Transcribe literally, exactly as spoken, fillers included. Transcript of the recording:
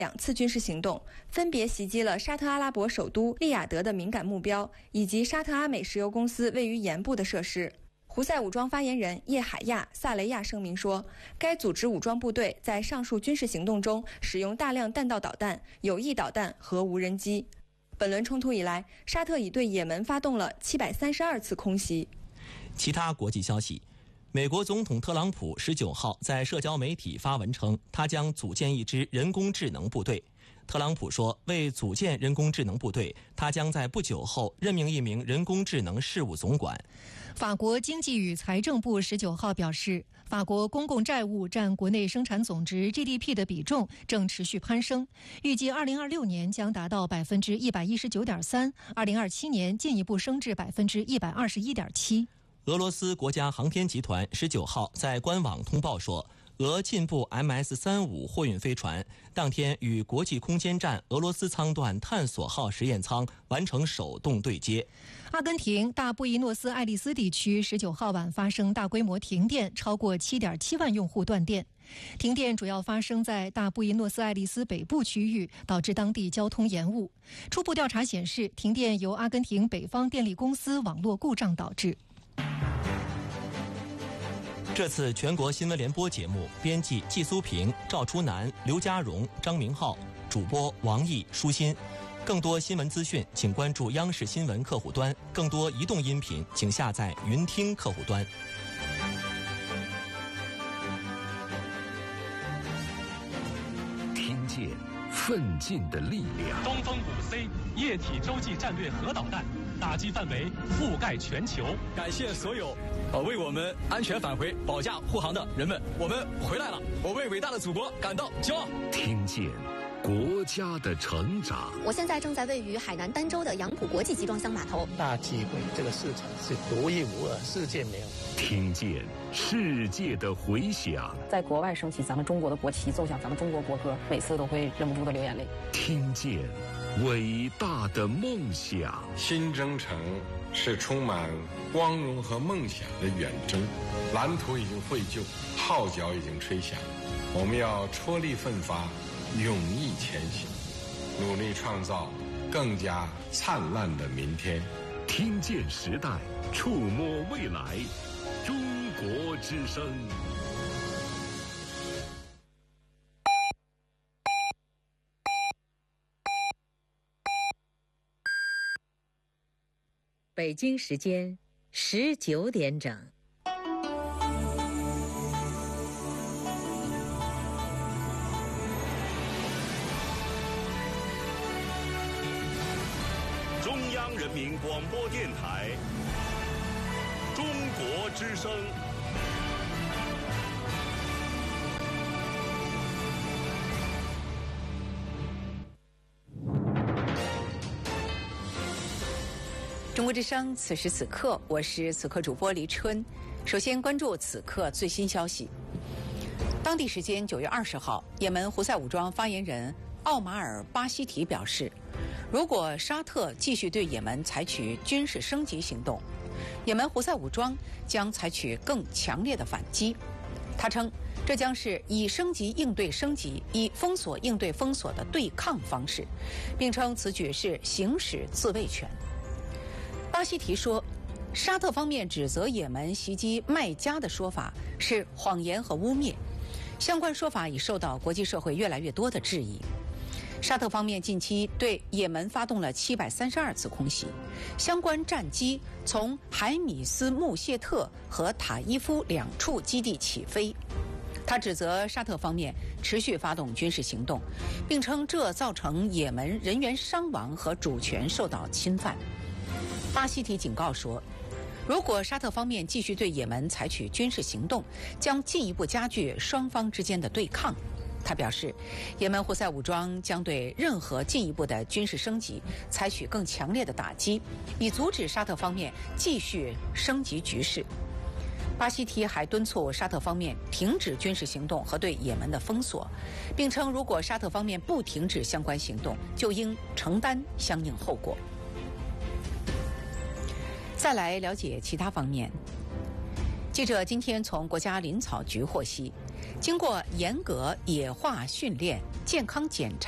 两次军事行动，分别袭击了沙特阿拉伯首都利雅得的敏感目标，以及沙特阿美石油公司位于盐部的设施。胡塞武装发言人叶海亚·萨雷亚声明说，该组织武装部队在上述军事行动中使用大量弹道导弹、有翼导弹和无人机。本轮冲突以来，沙特已对也门发动了七百三十二次空袭。 其他国际消息，美国总统特朗普十九号在社交媒体发文称，他将组建一支人工智能部队。特朗普说，为组建人工智能部队，他将在不久后任命一名人工智能事务总管。 法国经济与财政部十九号表示，法国公共债务占国内生产总值 G D P 的比重正持续攀升，预计二零二六年将达到百分之一百一十九点三，二零二七年进一步升至百分之一百二十一点七。 俄罗斯国家航天集团十九号在官网通报说，俄进步 M S 三十五 货运飞船当天与国际空间站俄罗斯舱段探索号实验舱完成手动对接。 阿根廷大布宜诺斯艾利斯地区十九号晚发生大规模停电，超过 七点七万用户断电。停电主要发生在大布宜诺斯艾利斯北部区域，导致当地交通延误。初步调查显示，停电由阿根廷北方电力公司网络故障导致。 这次全国新闻联播节目编辑季苏平、赵初南、刘家荣、张明浩，主播王毅、舒心。更多新闻资讯请关注央视新闻客户端，更多移动音频请下载云听客户端。 听见奋进的力量。 东风五 C 液体洲际战略核导弹打击范围覆盖全球。 感谢所有呃为我们安全返回保驾护航的人们，我们回来了，我为伟大的祖国感到骄傲。 听见国家的成长。 我现在正在位于海南儋州的杨浦国际集装箱码头。 大机会，这个市场是独一无二，世界没有。 听见世界的回响。 在国外升起咱们中国的国旗，奏响咱们中国国歌，每次都会忍不住的流眼泪。 听见伟大的梦想。 新征程是充满光荣和梦想的远征，蓝图已经绘就，号角已经吹响，我们要踔厉奋发，勇毅前行，努力创造更加灿烂的明天。 听见时代，触摸未来，中国之声。 北京时间十九点整。 中央人民广播电台中国之声。 中国之声，此时此刻，我是此刻主播黎春。首先关注此刻最新消息。当地时间九月二十号，也门胡塞武装发言人奥马尔·巴希提表示，如果沙特继续对也门采取军事升级行动，也门胡塞武装将采取更强烈的反击。他称，这将是以升级应对升级、以封锁应对封锁的对抗方式，并称此举是行使自卫权。巴希提说，沙特方面指责也门袭击麦加的说法是谎言和污蔑，相关说法已受到国际社会越来越多的质疑。沙特方面近期对也门发动了七百三十二次空袭，相关战机从海米斯穆谢特和塔伊夫两处基地起飞。他指责沙特方面持续发动军事行动，并称这造成也门人员伤亡和主权受到侵犯。巴希提警告说，如果沙特方面继续对也门采取军事行动，将进一步加剧双方之间的对抗。他表示，也门胡塞武装将对任何进一步的军事升级采取更强烈的打击，以阻止沙特方面继续升级局势。巴希提还敦促沙特方面停止军事行动和对也门的封锁，并称如果沙特方面不停止相关行动，就应承担相应后果。再来了解其他方面。记者今天从国家林草局获悉，经过严格野化训练、健康检查